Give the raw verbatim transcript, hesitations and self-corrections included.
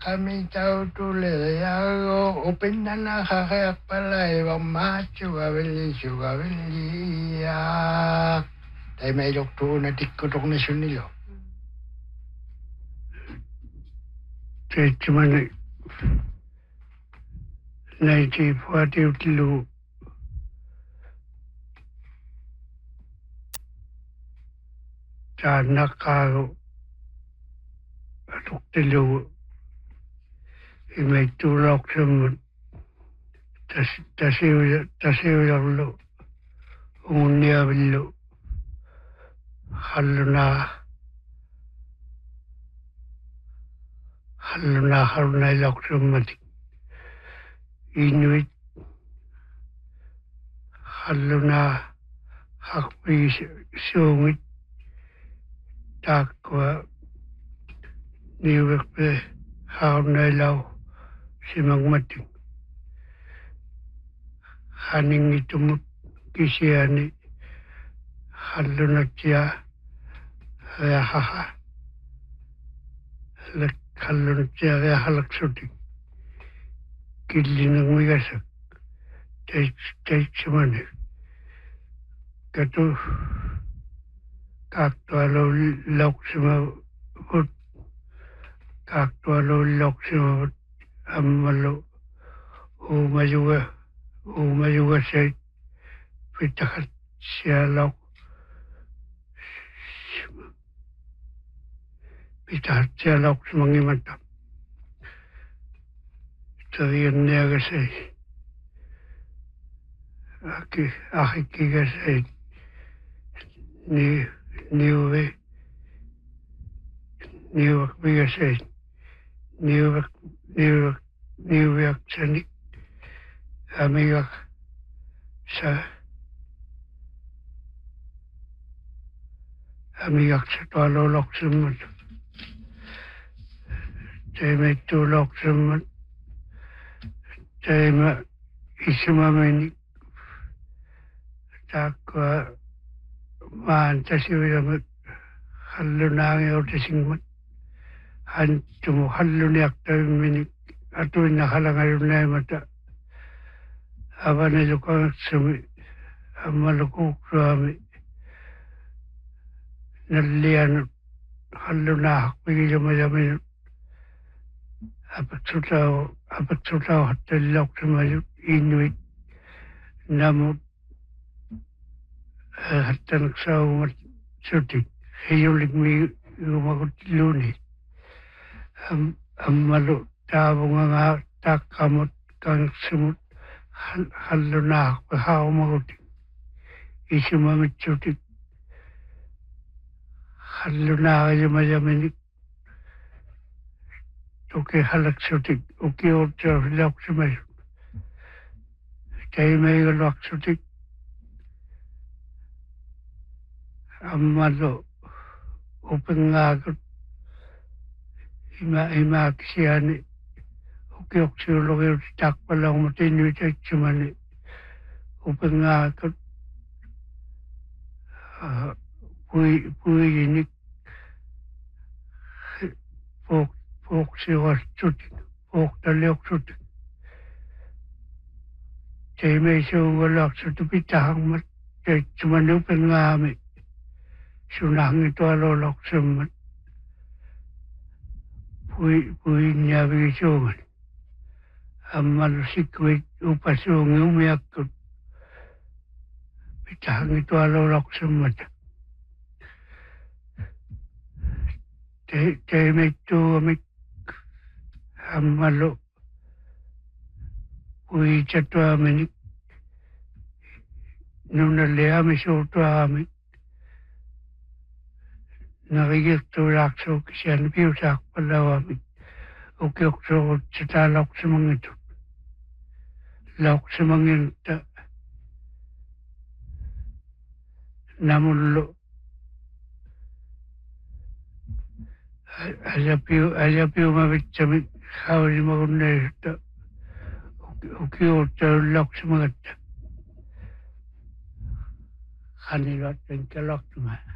kami tahu tule ya o openna na kaya pala iba macho gawili gawili ya tay may doktor na tikko tok na sunilo tay cuman naiti puati utilu ta nakaro atuk tilu imay tulok sumun tas tasiw tasiw yallo unya billo halluna halluna halluna lok sumati inuit halluna hakpi sungit takwa niwekpe halluna law simangmating haning itumut kisiani halluna tia ya haha lek halluna tia ya halak suti killing migasak take take money katu kaktualo loksima ut kaktualo loksima ut amalo umayuga umayuga say pitakat siya lok pitakat siya lok sumangimanta tariyan niya kasi aki aki kasi ni niwe niwe kasi niwe niwe niwe aksani amiga sa amiga sa tualo loksumat tay tu loksumat tay ma isumamani takwa maanta siwilamat hallunangi otisingmat hantumu halluni aktawimini atuin nakalangalunay mata abanilukang sumi amalukuk suami nalianut hallunahak pigilamayaminu apatsutaw apatsutaw hatalok sumayut inuit namut hatanak saumat sutik hiyulik mi umagut luni am amalu tabung nga takamut kang sumut hallunahak pahaw magutik isumamit sutik hallunahak yumayaminik oke halak sutik oke orta lok sumayut tay may lok sutik amalo upengagut ima ima kisiani oke oksiologi tak palang matinu tay cumani upengagut pui pui ini pok pok siwas sutik pok taliok sutik tay may sugalak sutik pitahang mat tay cumani upengami sunang itu alolok semat pui pui nyabi sungan amal sikwit upasungi umiakut pitahang itu alolok semat te te metu amik amalo pui chatu aminik nunale ami soto amik nakikita lakso kisiyan piusak palawamit ukiokso sita lakso mangito lakso manginta namullo ayapiu ayapiu mabitsamit hawali magunayta ukiokso lakso mangita kanilot yung kalok naman